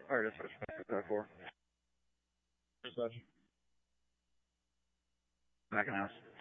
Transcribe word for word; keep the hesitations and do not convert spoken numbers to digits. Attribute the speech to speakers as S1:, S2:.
S1: All right, dispatch five four.
S2: Dispatch.
S1: Back in house.